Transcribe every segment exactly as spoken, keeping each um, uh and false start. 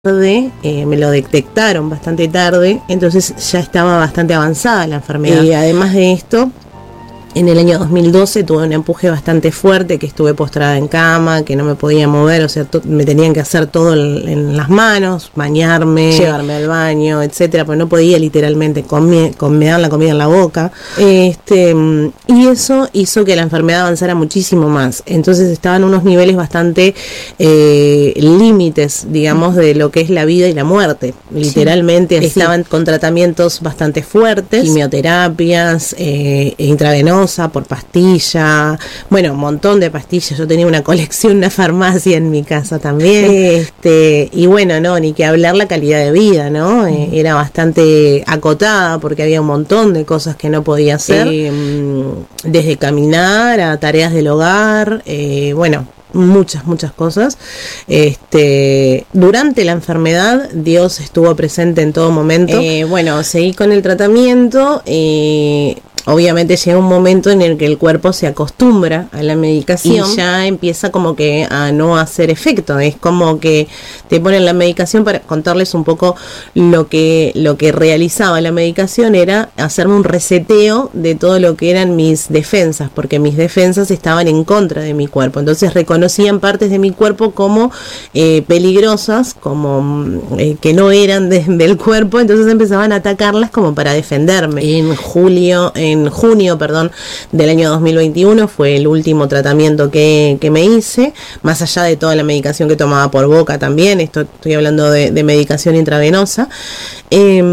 tarde, eh, me lo detectaron bastante tarde, entonces ya estaba bastante avanzada la enfermedad. Y además de esto, en el año dos mil doce tuve un empuje bastante fuerte, que estuve postrada en cama, que no me podía mover, o sea, to- me tenían que hacer todo en, en las manos, bañarme, llevarme al baño, etcétera, porque no podía literalmente comer, me daban la comida en la boca. Este, y eso hizo que la enfermedad avanzara muchísimo más. Entonces estaban unos niveles bastante eh, límites, digamos, de lo que es la vida y la muerte. Literalmente sí. Estaban con tratamientos bastante fuertes, quimioterapias, eh, intravenosa por pastilla, bueno, un montón de pastillas. Yo tenía una colección, una farmacia en mi casa también. Este, y bueno, no, ni que hablar la calidad de vida, ¿no? Eh, era bastante acotada porque había un montón de cosas que no podía hacer, eh, desde caminar a tareas del hogar, eh, bueno, muchas, muchas cosas. Este, durante la enfermedad, Dios estuvo presente en todo momento. Eh, bueno, seguí con el tratamiento. Eh, Obviamente llega un momento en el que el cuerpo se acostumbra a la medicación y ya empieza como que a no hacer efecto. Es como que te ponen la medicación. Para contarles un poco lo que lo que realizaba la medicación, era hacerme un reseteo de todo lo que eran mis defensas, porque mis defensas estaban en contra de mi cuerpo. Entonces reconocían partes de mi cuerpo como eh, peligrosas, como eh, que no eran de, del cuerpo. Entonces empezaban a atacarlas como para defenderme. En julio, en En junio, perdón, del año dos mil veintiuno fue el último tratamiento que, que me hice, más allá de toda la medicación que tomaba por boca también. Esto estoy hablando de, de medicación intravenosa. Eh,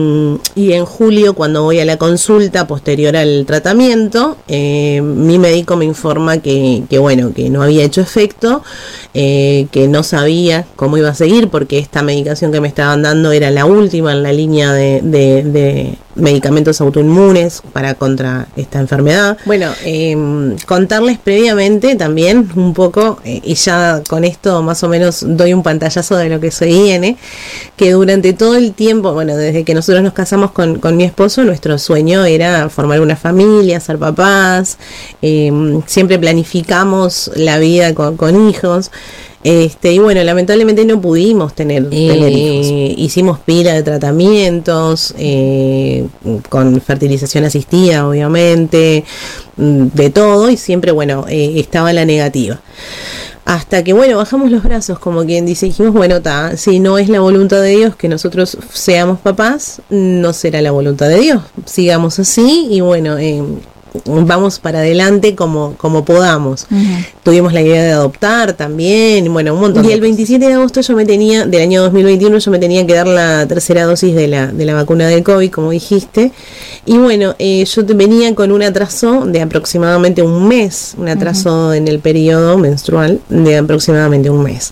y en julio, cuando voy a la consulta posterior al tratamiento, eh, mi médico me informa que, que bueno, que no había hecho efecto, eh, que no sabía cómo iba a seguir, porque esta medicación que me estaban dando era la última en la línea de, de, de medicamentos autoinmunes para contra esta enfermedad. Bueno, eh, contarles previamente también un poco, eh, y ya con esto más o menos doy un pantallazo de lo que se viene, que durante todo el tiempo, bueno, desde que nosotros nos casamos con, con mi esposo, nuestro sueño era formar una familia, ser papás, eh, siempre planificamos la vida con, con hijos. Este, y bueno, lamentablemente no pudimos tener, eh, tener hijos. Hicimos pila de tratamientos, eh, con fertilización asistida, obviamente, de todo, y siempre, bueno, eh, estaba la negativa. Hasta que, bueno, bajamos los brazos, como quien dice, dijimos, bueno, ta, si no es la voluntad de Dios que nosotros seamos papás, no será la voluntad de Dios. Sigamos así y, bueno, eh, vamos para adelante como, como podamos. Uh-huh. Tuvimos la idea de adoptar también, bueno, un montón. Y el veintisiete de agosto yo me tenía, del año dos mil veintiuno, yo me tenía que dar la tercera dosis de la, de la vacuna del COVID, como dijiste. Y bueno, eh, yo te venía con un atraso de aproximadamente un mes, un atraso uh-huh. en el periodo menstrual de aproximadamente un mes.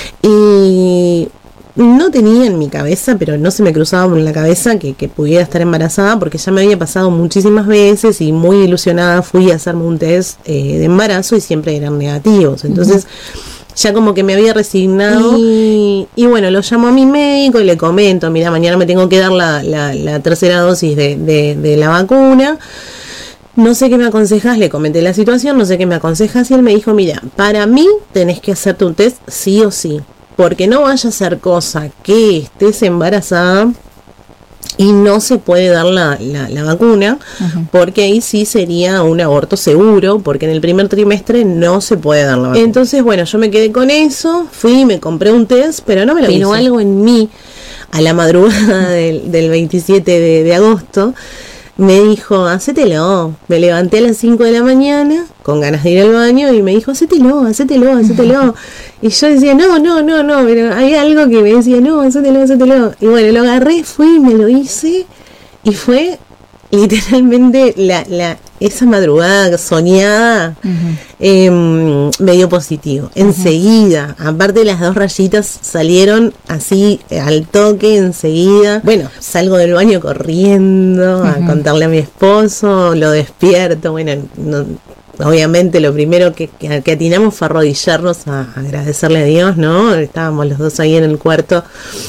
Y no tenía en mi cabeza, pero no se me cruzaba por la cabeza que, que pudiera estar embarazada, porque ya me había pasado muchísimas veces y muy ilusionada fui a hacerme un test eh, de embarazo y siempre eran negativos. Entonces uh-huh. ya como que me había resignado y, y bueno, lo llamo a mi médico y le comento, mira, mañana me tengo que dar la, la, la tercera dosis de, de, de la vacuna. No sé qué me aconsejas, le comenté la situación, no sé qué me aconsejas, y él me dijo, mira, para mí tenés que hacerte un test sí o sí, porque no vaya a ser cosa que estés embarazada y no se puede dar la, la, la vacuna, uh-huh. porque ahí sí sería un aborto seguro, porque en el primer trimestre no se puede dar la vacuna. Entonces, bueno, yo me quedé con eso, fui, me compré un test, pero no me lo hice. Pero algo en mí, a la madrugada del, del veintisiete de, de agosto, me dijo, hacételo. Me levanté a las cinco de la mañana con ganas de ir al baño y me dijo, hacételo, hacételo, hacételo. Y yo decía, no, no, no, no, pero hay algo que me decía, no, hacételo, hacételo. Y bueno, lo agarré, fui, me lo hice y fue literalmente la, la esa madrugada soñada, uh-huh. eh, me dio positivo. Uh-huh. Enseguida, aparte las dos rayitas salieron así al toque, enseguida. Bueno, salgo del baño corriendo, uh-huh. a contarle a mi esposo, lo despierto, bueno, no, obviamente lo primero que, que, que atinamos fue arrodillarnos a, a agradecerle a Dios, ¿no? Estábamos los dos ahí en el cuarto,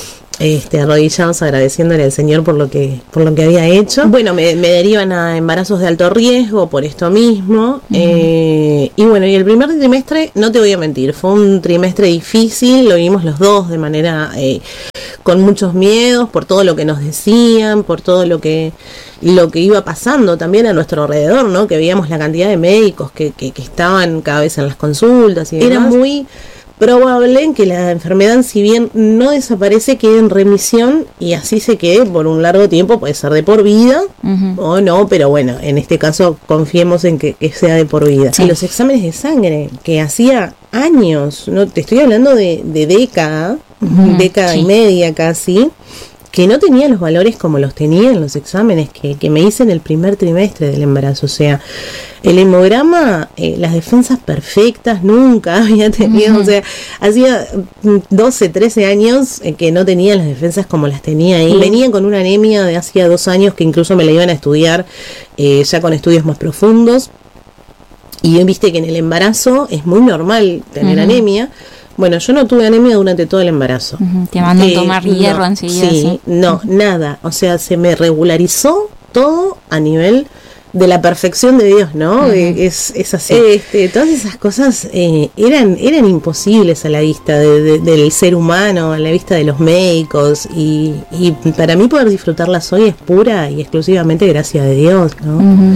este, arrodillados agradeciéndole al Señor por lo que, por lo que había hecho. Bueno, me, me derivan a embarazos de alto riesgo por esto mismo. Uh-huh. Eh, y bueno, y el primer trimestre, no te voy a mentir, fue un trimestre difícil, lo vimos los dos de manera, eh, con muchos miedos, por todo lo que nos decían, por todo lo que, lo que iba pasando también a nuestro alrededor, ¿no? Que veíamos la cantidad de médicos que, que, que estaban cada vez en las consultas y demás. Era muy probable que la enfermedad, si bien no desaparece, quede en remisión y así se quede por un largo tiempo, puede ser de por vida uh-huh. o no, pero bueno, en este caso confiemos en que, que sea de por vida. Sí. Los exámenes de sangre, que hacía años, no te estoy hablando de, de década, uh-huh. década sí. y media casi, que no tenía los valores como los tenía en los exámenes que, que me hice en el primer trimestre del embarazo. O sea, el hemograma, eh, las defensas perfectas, nunca había tenido, uh-huh. o sea, hacía doce, trece años eh, que no tenía las defensas como las tenía ahí. Uh-huh. Venía con una anemia de hacía dos años que incluso me la iban a estudiar eh, ya con estudios más profundos. Y viste que en el embarazo es muy normal tener uh-huh. anemia. Bueno, yo no tuve anemia durante todo el embarazo. Uh-huh. Te mandan eh, tomar hierro no, enseguida. Sí, ¿sí? no, uh-huh. nada. O sea, se me regularizó todo a nivel de la perfección de Dios, ¿no? Uh-huh. Eh, es, es así. Este, todas esas cosas eh, eran eran imposibles a la vista de, de, del ser humano, a la vista de los médicos. Y, y para mí poder disfrutarlas hoy es pura y exclusivamente gracia de Dios, ¿no? Uh-huh.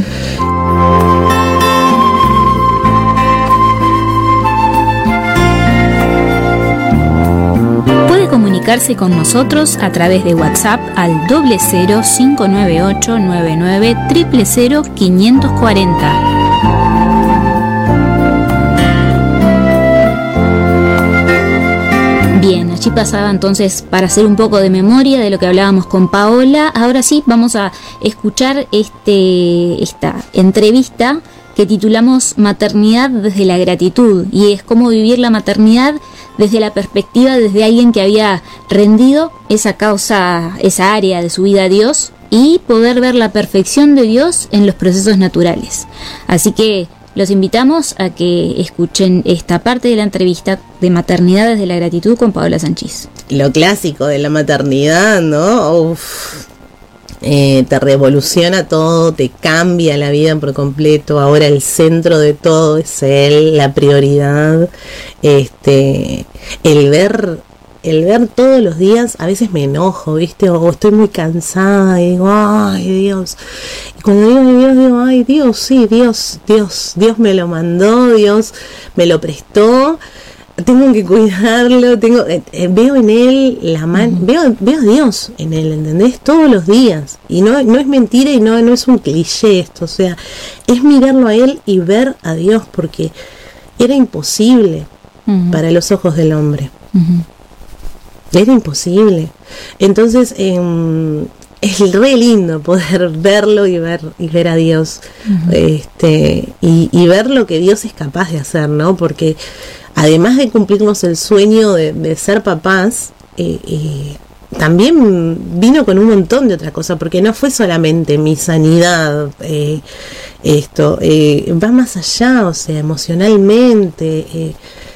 Comunicarse con nosotros a través de WhatsApp al doble cero cinco nueve ocho nueve nueve cero cero quinientos cuarenta. Bien, allí pasaba entonces para hacer un poco de memoria de lo que hablábamos con Paola. Ahora sí, vamos a escuchar este esta entrevista que titulamos Maternidad desde la gratitud, y es cómo vivir la maternidad desde la perspectiva desde alguien que había rendido esa causa, esa área de su vida a Dios, y poder ver la perfección de Dios en los procesos naturales. Así que los invitamos a que escuchen esta parte de la entrevista de Maternidad desde la gratitud con Paola Sanchís. Lo clásico de la maternidad, ¿no? Uf. Eh, te revoluciona todo, te cambia la vida por completo. Ahora el centro de todo es él, la prioridad. Este, el ver, el ver todos los días, a veces me enojo, ¿viste? O, o estoy muy cansada y digo, ay Dios. Y cuando digo Dios, digo, ay Dios, sí, Dios, Dios, Dios me lo mandó, Dios me lo prestó. Tengo que cuidarlo, tengo eh, eh, veo en él la mano, uh-huh. veo, veo a Dios en él, ¿entendés? Todos los días. Y no, no es mentira y no, no es un cliché esto, o sea, es mirarlo a él y ver a Dios, porque era imposible uh-huh. para los ojos del hombre. Uh-huh. Era imposible. Entonces, eh, es re lindo poder verlo y ver y ver a Dios, uh-huh. este y, y ver lo que Dios es capaz de hacer, ¿no? Porque además de cumplirnos el sueño de, de ser papás, eh, eh, también vino con un montón de otra cosa, porque no fue solamente mi sanidad, eh, esto, eh, va más allá, o sea, emocionalmente, eh,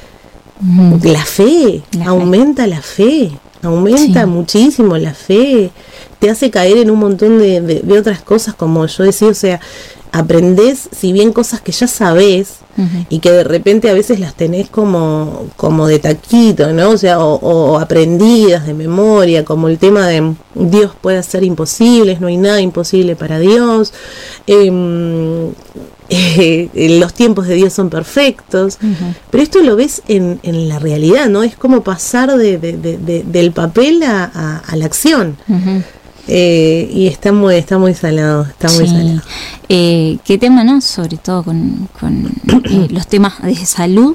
mm. la fe, la aumenta fe. la fe, aumenta sí. muchísimo la fe, te hace caer en un montón de, de, de otras cosas, como yo decía, o sea, aprendés, si bien cosas que ya sabés, uh-huh. y que de repente a veces las tenés como, como de taquito, ¿no? O sea, o, o aprendidas de memoria, como el tema de Dios puede hacer imposibles, no hay nada imposible para Dios, eh, eh, los tiempos de Dios son perfectos, uh-huh. pero esto lo ves en, en la realidad, ¿no? Es como pasar de, de, de, de, del papel a, a, a la acción. Uh-huh. Eh, y está muy está muy salado, está muy sí. salado. Eh, ¿Qué tema, no? Sobre todo con, con eh, los temas de salud.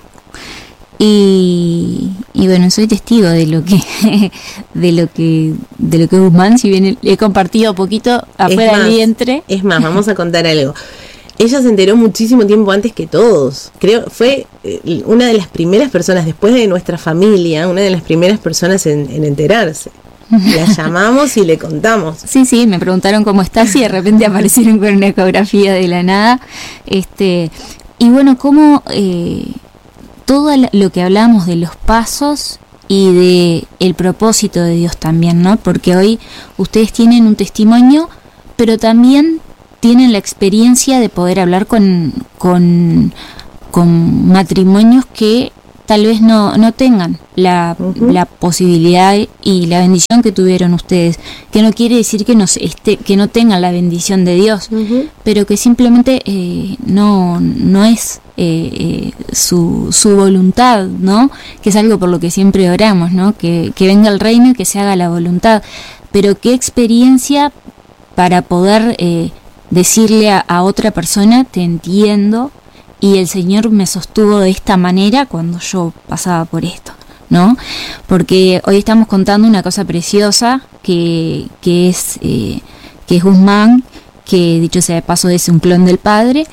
Y, y bueno, soy testigo de lo que de lo que de lo que Guzmán, si bien he compartido poquito afuera más, del vientre. Es más, vamos a contar algo. Ella se enteró muchísimo tiempo antes que todos. Creo fue eh, una de las primeras personas, después de nuestra familia, una de las primeras personas en, en enterarse. La llamamos y le contamos. Sí, sí, me preguntaron cómo estás y de repente aparecieron con una ecografía de la nada. Este, y bueno, cómo eh, todo lo que hablamos de los pasos y de el propósito de Dios también, ¿no? Porque hoy ustedes tienen un testimonio, pero también tienen la experiencia de poder hablar con, con, con matrimonios que tal vez no, no tengan la, uh-huh. la posibilidad y la bendición que tuvieron ustedes, que no quiere decir que, nos esté, que no tengan la bendición de Dios, uh-huh. pero que simplemente eh, no, no es eh, eh, su, su voluntad, ¿no? Que es algo por lo que siempre oramos, ¿no? Que, que venga el reino y que se haga la voluntad. Pero qué experiencia para poder eh, decirle a, a otra persona, te entiendo, y el Señor me sostuvo de esta manera cuando yo pasaba por esto, ¿no? Porque hoy estamos contando una cosa preciosa que, que es eh, que es Guzmán, que dicho sea de paso es un clon del padre.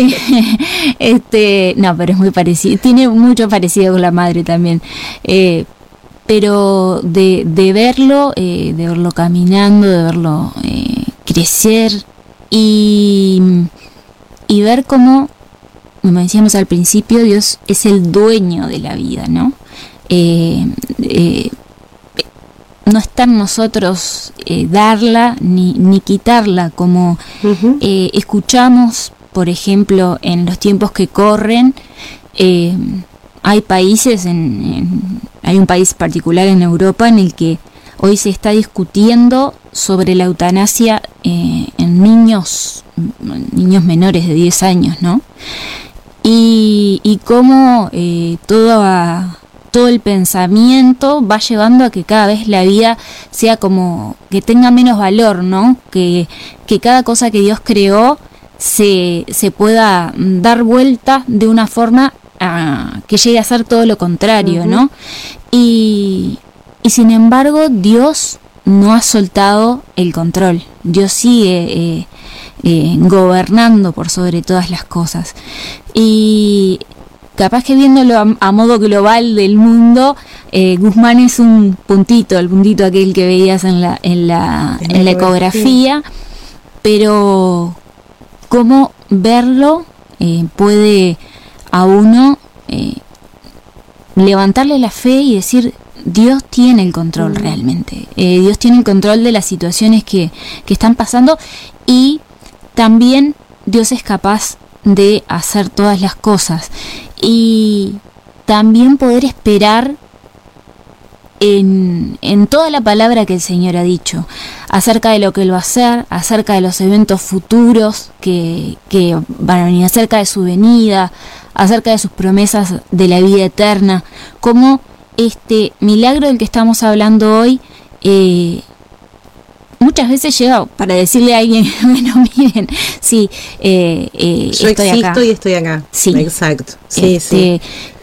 este no, pero es muy parecido, tiene mucho parecido con la madre también. Eh, pero de, de verlo, eh, de verlo caminando, de verlo eh, crecer y, y ver cómo, como decíamos al principio, Dios es el dueño de la vida, ¿no? Eh, eh, no está en nosotros eh, darla ni, ni quitarla, como uh-huh. eh, escuchamos, por ejemplo, en los tiempos que corren. Eh, hay países, en, en, hay un país particular en Europa en el que hoy se está discutiendo sobre la eutanasia eh, en niños, niños menores de diez años, ¿no? Y, y cómo eh, todo, a, todo el pensamiento va llevando a que cada vez la vida sea como que tenga menos valor, ¿no? Que, que cada cosa que Dios creó se, se pueda dar vuelta de una forma a, que llegue a ser todo lo contrario, uh-huh. ¿no? Y, y sin embargo Dios no ha soltado el control. Dios sigue eh, eh, gobernando por sobre todas las cosas. Y capaz que viéndolo a, a modo global del mundo, eh, Guzmán es un puntito, el puntito aquel que veías en la, en la, en la ecografía, pero cómo verlo eh, puede a uno eh, levantarle la fe y decir, Dios tiene el control uh-huh. realmente. Eh, Dios tiene el control de las situaciones que, que están pasando, y también Dios es capaz de hacer todas las cosas, y también poder esperar en, en toda la palabra que el Señor ha dicho acerca de lo que Él va a hacer, acerca de los eventos futuros que, que van a venir, acerca de su venida, acerca de sus promesas de la vida eterna, como este milagro del que estamos hablando hoy eh, muchas veces llega para decirle a alguien, bueno, miren, sí, eh, eh, yo estoy existo acá. y estoy acá. Sí, exacto. Sí, este, sí.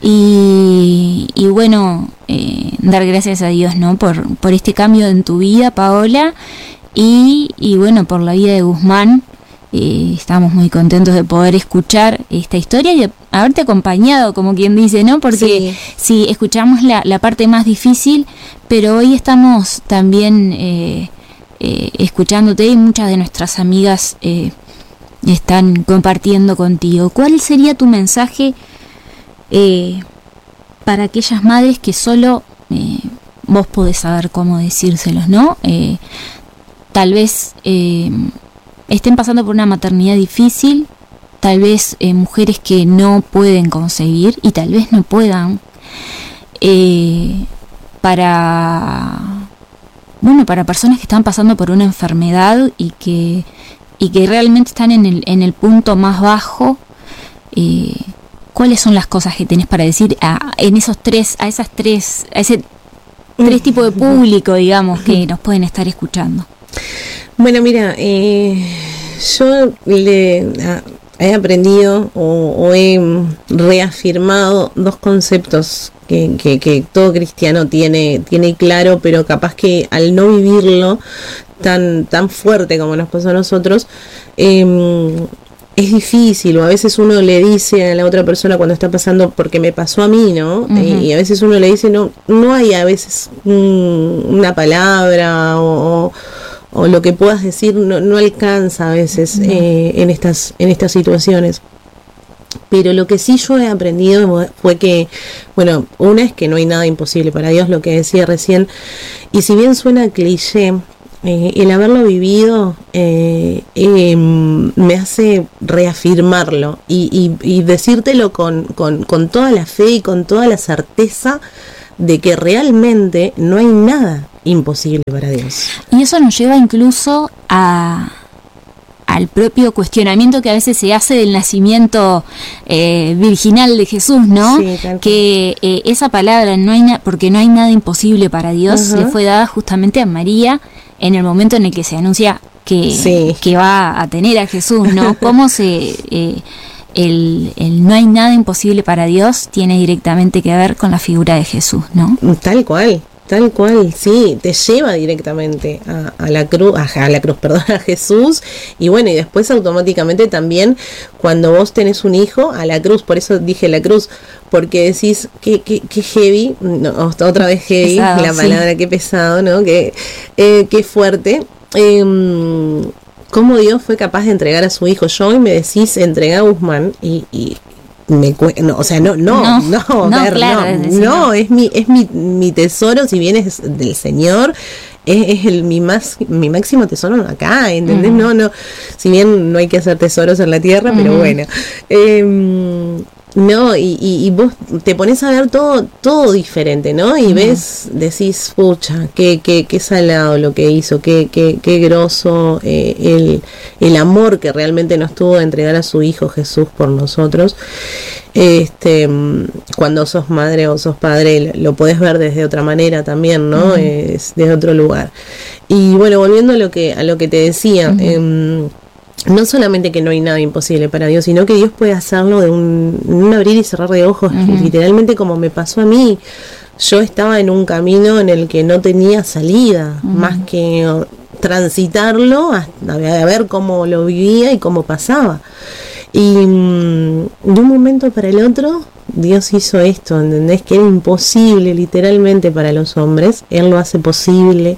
Y, y bueno, eh, dar gracias a Dios, ¿no? Por, por este cambio en tu vida, Paola, y, y bueno, por la vida de Guzmán. Eh, estamos muy contentos de poder escuchar esta historia y de haberte acompañado, como quien dice, ¿no? Porque sí, sí escuchamos la, la parte más difícil, pero hoy estamos también eh, eh, escuchándote, y muchas de nuestras amigas eh, están compartiendo contigo. ¿Cuál sería tu mensaje eh, para aquellas madres que solo eh, vos podés saber cómo decírselos, ¿no? Eh, tal vez eh, estén pasando por una maternidad difícil, tal vez eh, mujeres que no pueden concebir y tal vez no puedan, eh, para bueno para personas que están pasando por una enfermedad y que y que realmente están en el en el punto más bajo. Eh, ¿cuáles son las cosas que tenés para decir a en esos tres a esas tres a ese tres tipos de público, digamos, que nos pueden estar escuchando? Bueno, mira, eh, yo le a, he aprendido o, o he reafirmado dos conceptos que, que, que todo cristiano tiene, tiene claro, pero capaz que al no vivirlo tan, tan fuerte como nos pasó a nosotros, eh, es difícil, o a veces uno le dice a la otra persona cuando está pasando, porque me pasó a mí, ¿no? Uh-huh. Eh, y a veces uno le dice, no, no hay a veces un, una palabra o, o lo que puedas decir no, no alcanza a veces uh-huh. eh, en estas en estas situaciones. Pero lo que sí yo he aprendido fue que, bueno, una es que no hay nada imposible para Dios, lo que decía recién, y si bien suena cliché, eh, el haberlo vivido eh, eh, me hace reafirmarlo y, y, y decírtelo con, con, con toda la fe y con toda la certeza de que realmente no hay nada imposible para Dios. Y eso nos lleva incluso a... al propio cuestionamiento que a veces se hace del nacimiento eh, virginal de Jesús, ¿no? Sí, que eh, esa palabra, no hay na- porque no hay nada imposible para Dios, uh-huh. le fue dada justamente a María en el momento en el que se anuncia que, sí. que va a tener a Jesús, ¿no? Cómo se... Eh, el, el no hay nada imposible para Dios tiene directamente que ver con la figura de Jesús, ¿no? Tal cual. Tal cual, sí, te lleva directamente a, a la cruz, a, a la cruz, perdón, a Jesús, y bueno, y después automáticamente también cuando vos tenés un hijo, a la cruz, por eso dije la cruz, porque decís que, que, que heavy, no, otra vez heavy, pesado, la palabra sí. que pesado, ¿no? Que, eh, que fuerte. Eh, cómo Dios fue capaz de entregar a su hijo. Yo hoy me decís entregar a Guzmán y, y me no, o sea, no, no, no, no, no, ver, claro, no, es, decir, no, no, es mi, es mi, mi tesoro, si bien es del Señor, es, es el mi más, mi máximo tesoro acá, ¿entendés? Uh-huh. No, no, si bien no hay que hacer tesoros en la tierra, uh-huh. pero bueno. Eh, No, y, y, y vos te pones a ver todo todo diferente, ¿no? Y mm. ves, decís, pucha, qué, qué, qué salado lo que hizo, qué, qué, qué groso eh, el, el amor que realmente nos tuvo de entregar a su hijo Jesús por nosotros. Este, cuando sos madre o sos padre, lo podés ver desde otra manera también, ¿no? Mm. Es desde otro lugar. Y bueno, volviendo a lo que, a lo que te decía, mm. eh, no solamente que no hay nada imposible para Dios, sino que Dios puede hacerlo de un, un abrir y cerrar de ojos, uh-huh. literalmente como me pasó a mí. Yo estaba en un camino en el que no tenía salida, uh-huh. más que transitarlo, hasta a ver cómo lo vivía y cómo pasaba. Y um, de un momento para el otro, Dios hizo esto, ¿entendés? Que era imposible literalmente para los hombres, Él lo hace posible.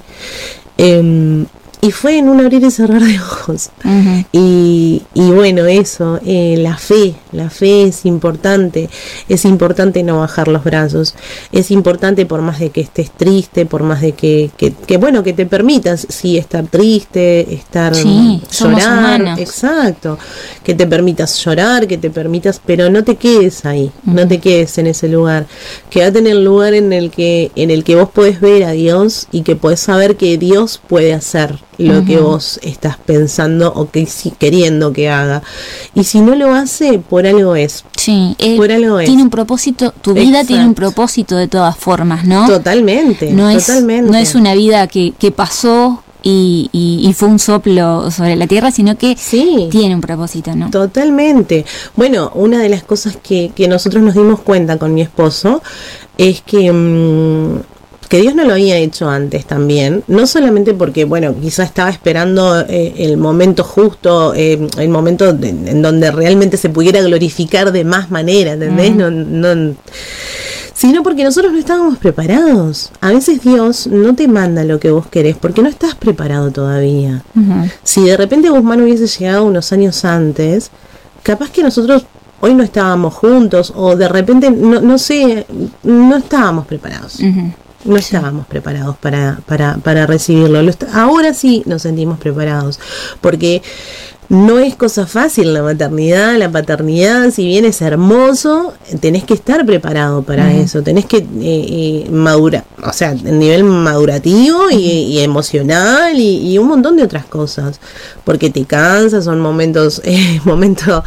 Eh, Y fue en un abrir y cerrar de ojos. Uh-huh. Y, y bueno, eso, eh, la fe, la fe es importante. Es importante no bajar los brazos. Es importante por más de que estés triste, por más de que, que, que bueno, que te permitas, sí, estar triste, estar sí, llorar. Exacto. Que te permitas llorar, que te permitas, pero no te quedes ahí, uh-huh. no te quedes en ese lugar. Quédate en el lugar en el que, en el que vos podés ver a Dios y que podés saber que Dios puede hacer lo uh-huh. que vos estás pensando o que si, queriendo que haga. Y si no lo hace, por algo es. Sí, eh, por algo es. Tiene un propósito, tu vida Exacto. tiene un propósito de todas formas, ¿no? Totalmente, no totalmente. Es, no es una vida que, que pasó y, y, y fue un soplo sobre la tierra, sino que sí, tiene un propósito, ¿no? Totalmente. Bueno, una de las cosas que, que nosotros nos dimos cuenta con mi esposo es que... Mmm, que Dios no lo había hecho antes también, no solamente porque, bueno, quizás estaba esperando eh, el momento justo, eh, el momento de, en donde realmente se pudiera glorificar de más manera, ¿entendés? Uh-huh. No, no, sino porque nosotros no estábamos preparados. A veces Dios no te manda lo que vos querés porque no estás preparado todavía. Uh-huh. Si de repente Guzmán hubiese llegado unos años antes, capaz que nosotros hoy no estábamos juntos o de repente, no, no sé, no estábamos preparados. Uh-huh. No estábamos sí. preparados para, para, para recibirlo. Lo está, ahora sí nos sentimos preparados, porque no es cosa fácil la maternidad, la paternidad, si bien es hermoso, tenés que estar preparado para uh-huh. eso, tenés que eh, eh, madurar, o sea, el nivel madurativo uh-huh. y, y emocional y, y un montón de otras cosas, porque te cansas, son momentos, eh, momentos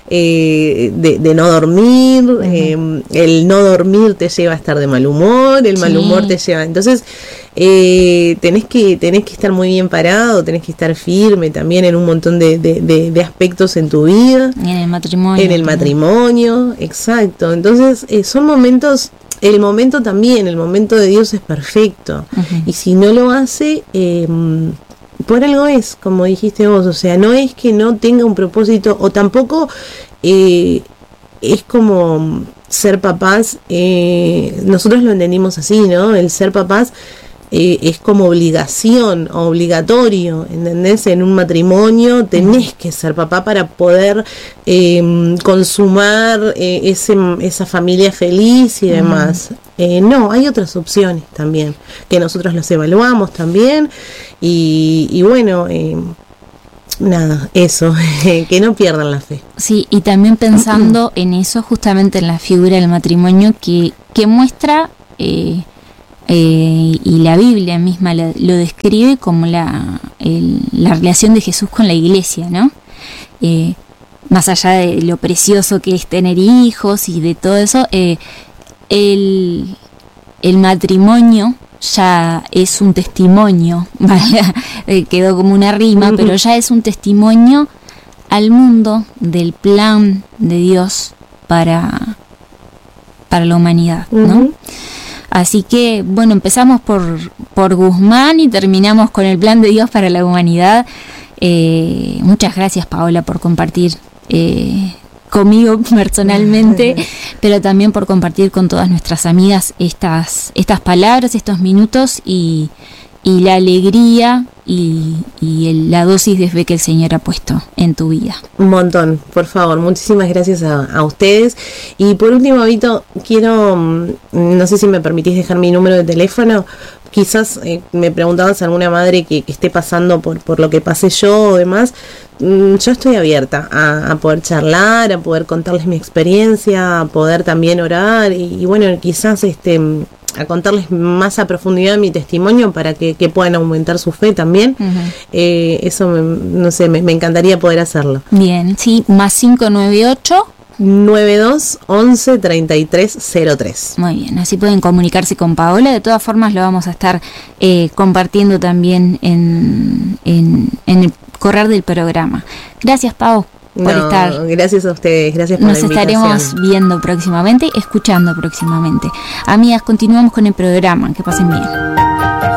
eh, de, de no dormir, uh-huh. eh, el no dormir te lleva a estar de mal humor, el sí. mal humor te lleva, entonces... Eh, tenés que tenés que estar muy bien parado, tenés que estar firme también en un montón de, de, de, de aspectos en tu vida. Y en el matrimonio. En el también. matrimonio, exacto. Entonces eh, son momentos, el momento también, el momento de Dios es perfecto. Uh-huh. Y si no lo hace, eh, por algo es, como dijiste vos, o sea, no es que no tenga un propósito, o tampoco eh, es como ser papás, eh, nosotros lo entendimos así, ¿no? El ser papás eh, es como obligación, obligatorio, ¿entendés? En un matrimonio tenés que ser papá para poder eh, consumar eh, ese, esa familia feliz y demás. Uh-huh. Eh, no, hay otras opciones también, que nosotros las evaluamos también, y, y bueno, eh, nada, eso, que no pierdan la fe. Sí, y también pensando en eso, justamente en la figura del matrimonio que, que muestra, eh, eh, y la Biblia misma lo, lo describe como la, el, la relación de Jesús con la iglesia, ¿no? Eh, más allá de lo precioso que es tener hijos y de todo eso, eh, el, el matrimonio ya es un testimonio, ¿vale? eh, quedó como una rima, uh-huh. pero ya es un testimonio al mundo del plan de Dios para, para la humanidad, ¿no? Uh-huh. Así que, bueno, empezamos por, por Guzmán y terminamos con el plan de Dios para la humanidad. Eh, muchas gracias, Paola, por compartir eh, conmigo personalmente, pero también por compartir con todas nuestras amigas estas, estas palabras, estos minutos y, y la alegría y, y el, la dosis de fe que el Señor ha puesto en tu vida. Un montón, por favor, muchísimas gracias a, a ustedes. Y por último, Vito, quiero, no sé si me permitís dejar mi número de teléfono. Quizás eh, me preguntabas a alguna madre que, que esté pasando por, por lo que pasé yo o demás. Mm, yo estoy abierta a, a poder charlar, a poder contarles mi experiencia, a poder también orar y, y bueno, quizás este a contarles más a profundidad mi testimonio para que, que puedan aumentar su fe también. Uh-huh. Eh, eso, me, no sé, me, me encantaría poder hacerlo. Bien, sí, más cinco nueve ocho nueve dos once treinta y tres cero tres. Muy bien, así pueden comunicarse con Paola. De todas formas lo vamos a estar eh, compartiendo también en, en, en el correr del programa. Gracias, Pau, por no, estar. Gracias a ustedes, gracias por Nos la invitación. Nos estaremos viendo próximamente, escuchando próximamente. Amigas, continuamos con el programa. Que pasen bien.